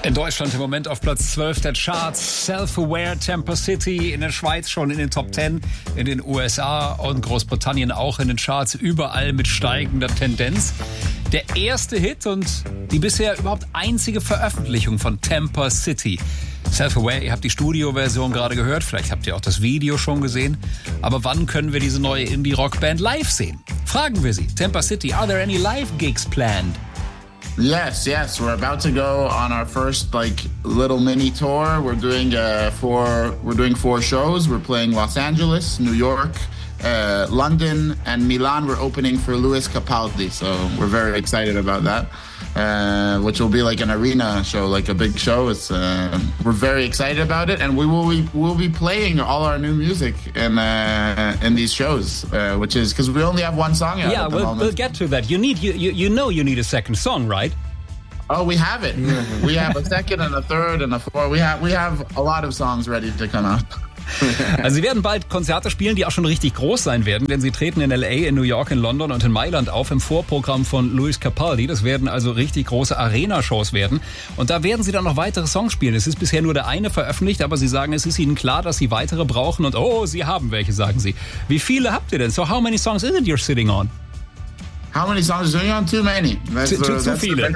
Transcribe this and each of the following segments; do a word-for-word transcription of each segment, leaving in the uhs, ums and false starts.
In Deutschland im Moment auf Platz zwölf der Charts. Self-Aware, Tampa City, in der Schweiz schon in den Top zehn, in den U S A und Großbritannien auch in den Charts, überall mit steigender Tendenz. Der erste Hit und die bisher überhaupt einzige Veröffentlichung von Tampa City. Self-Aware, ihr habt die Studioversion gerade gehört, vielleicht habt ihr auch das Video schon gesehen. Aber wann können wir diese neue Indie-Rock-Band live sehen? Fragen wir sie. Tampa City, are there any live gigs planned? Yes, yes. We're about to go on our first like little mini tour. We're doing uh, four. We're doing four shows. We're playing Los Angeles, New York, uh, London, and Milan. We're opening for Lewis Capaldi, so we're very excited about that. Uh, which will be like an arena show, like a big show. It's uh, we're very excited about it, and we will be we'll be playing all our new music in uh, in these shows, uh, which is because we only have one song out Yeah, at the we'll, moment. we'll get to that. You need you, you you know you need a second song, right? Oh, we have it. We have a second and a third and a fourth. We have we have a lot of songs ready to come out. Also sie werden bald Konzerte spielen, die auch schon richtig groß sein werden, denn sie treten in L A, in New York, in London und in Mailand auf im Vorprogramm von Lewis Capaldi. Das werden also richtig große Arena-Shows werden. Und da werden sie dann noch weitere Songs spielen. Es ist bisher nur der eine veröffentlicht, aber sie sagen, es ist ihnen klar, dass sie weitere brauchen. Und oh, sie haben welche, sagen sie. Wie viele habt ihr denn? So how many songs is it you're sitting on? How many songs are you on? Too many. That's, Too, too, uh, too that's viele.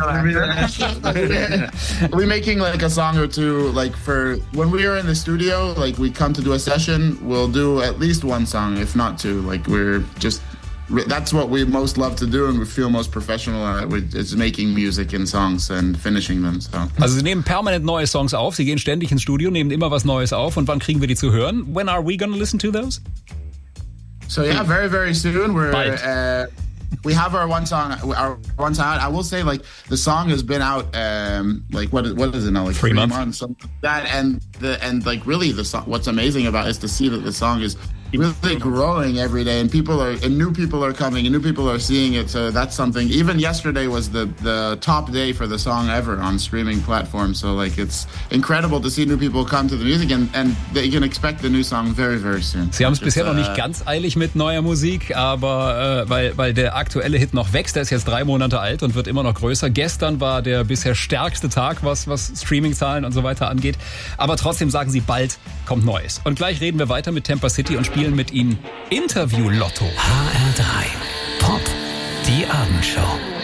We're making like a song or two, like for when we are in the studio, like we come to do a session, we'll do at least one song, if not two. Like we're just, that's what we most love to do and we feel most professional at, is making music and songs and finishing them. So. Also sie nehmen permanent neue Songs auf, sie gehen ständig ins Studio, nehmen immer was Neues auf. Und wann kriegen wir die zu hören? When are we gonna listen to those? So yeah, very, very soon. We're... Bald. Uh, We have our one song, our one song out. I will say, like the song has been out, um, like what is what is it now, like three, three months. months, something like that. And the and like really, the song. What's amazing about it is to see that the song is really growing every day, and people are and new people are coming, and new people are seeing it. So that's something. Even yesterday was the the top day for the song ever on streaming platforms. So like it's incredible to see new people come to the music, and and they can expect the new song very very soon. Sie haben es bisher noch nicht uh, ganz eilig mit neuer Musik, aber äh, weil weil der aktuelle Hit noch wächst, der ist jetzt drei Monate alt und wird immer noch größer. Gestern war der bisher stärkste Tag, was was Streaming-Zahlen und so weiter angeht. Aber trotzdem sagen sie, bald kommt Neues. Und gleich reden wir weiter mit Tampa City und spielen mit ihnen Interview Lotto. H R drei Pop, die Abendshow.